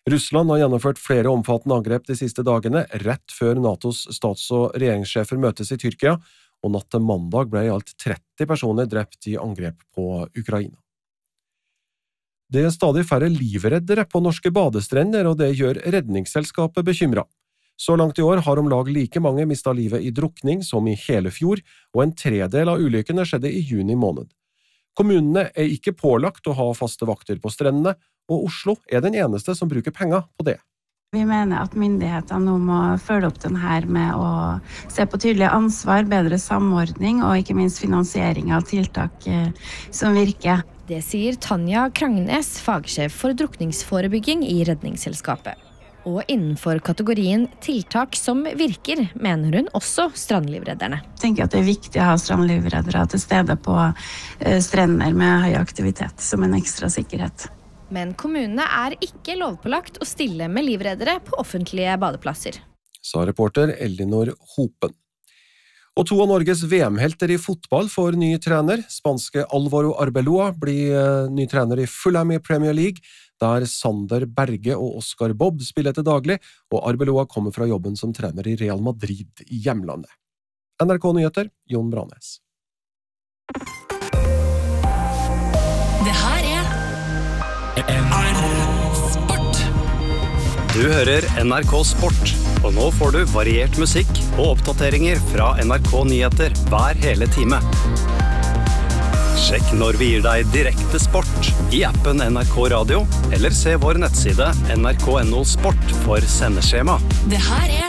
Russland har gjennomført flere omfattende angrep de siste dagene, rett før NATOs stats- og regjeringssjefer møtes i Tyrkia, og natt til mandag ble i alt 30 personer drept i angrep på Ukraina. Det er stadig færre livreddere på norske badestrender, og det gjør Redningsselskapet bekymret. Så langt i år har om lag like mange mistet livet i drukning som i hele fjor, og en tredel av ulykkene skjedde i juni måned. Kommunene er ikke pålagt å ha faste vakter på strendene, og Oslo er den eneste som bruker penger på det. Vi mener at myndighetene nå må følge opp den her med å se på tydelig ansvar, bedre samordning og ikke minst finansiering av tiltak som virker. Det sier Tanja Krangnes, fagsjef for drukningsforebygging i Redningsselskapet. Og innenfor kategorien tiltak som virker, mener hun også strandlivredderne. Jeg tenker at det er viktig å ha strandlivreddere til stede på strender med høy aktivitet som en ekstra sikkerhet. Men kommunene er ikke lovpålagt å stille med livreddere på offentlige badeplasser. Sa reporter Elinor Hopen. Og 2 av Norges VM-helter i fotball får ny trener. Spanske Alvaro Arbeloa blir ny trener i Fulham i Premier League, der Sander Berge og Oscar Bobb spiller til daglig, og Arbeloa kommer fra jobben som trener i Real Madrid i hjemlandet. NRK Nyheter, Jon Branes. Det her Sport. Du hører NRK Sport, og nå får du variert musikk og oppdateringer fra NRK Nyheter hver hele time. Sjekk når vi gir deg direkte sport i appen NRK Radio, eller se vår nettside nrk.no sport for sendeskjema. Det her